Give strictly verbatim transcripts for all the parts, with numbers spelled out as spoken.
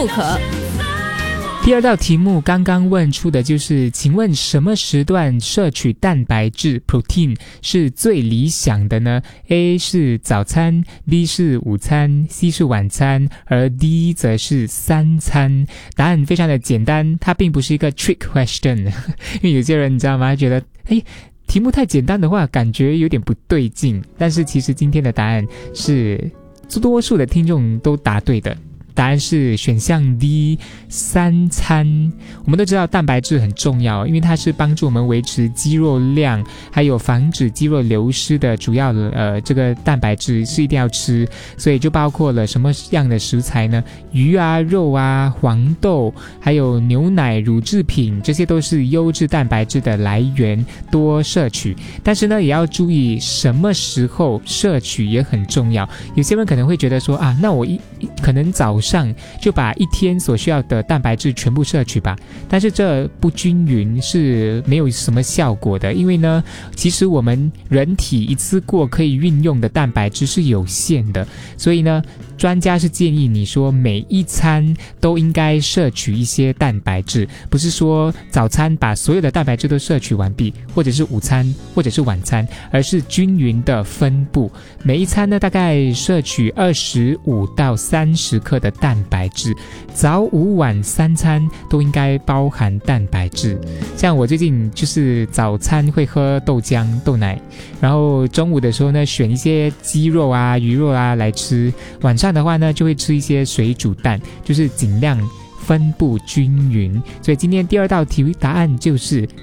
不可。 第二道题目刚刚问出的就是，请问什么时段摄取蛋白质 protein 是最理想的呢？ A 是早餐， B 是午餐， C 是晚餐，而 D 则是三餐。答案非常的简单，它并不是一个 trick question 因为有些人你知道吗，觉得诶题目太简单的话感觉有点不对劲，但是其实今天的答案是多数的听众都答对的，答案是选项 D 三餐。我们都知道蛋白质很重要，因为它是帮助我们维持肌肉量还有防止肌肉流失的主要的呃这个蛋白质是一定要吃，所以就包括了什么样的食材呢？鱼啊、肉啊、黄豆还有牛奶、乳制品，这些都是优质蛋白质的来源，多摄取。但是呢也要注意什么时候摄取也很重要。有些人可能会觉得说啊，那我一可能早上就把一天所需要的蛋白质全部摄取吧，但是这不均匀是没有什么效果的，因为呢其实我们人体一次过可以运用的蛋白质是有限的，所以呢专家是建议你说每一餐都应该摄取一些蛋白质，不是说早餐把所有的蛋白质都摄取完毕，或者是午餐或者是晚餐，而是均匀的分布，每一餐呢大概摄取二十五到三十克的蛋白质，早午晚三餐都应该包含蛋白质。像我最近就是早餐会喝豆浆豆奶，然后中午的时候呢选一些鸡肉啊鱼肉啊来吃，晚上的话呢就会吃一些水煮蛋，就是尽量分布均匀。所以今天第二道题答案就是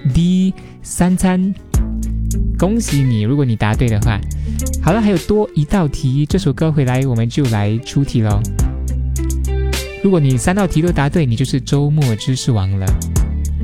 D 三餐。恭喜你，如果你答对的话。好了，还有多一道题，这首歌回来我们就来出题咯。如果你三道题都答对，你就是周末知识王了。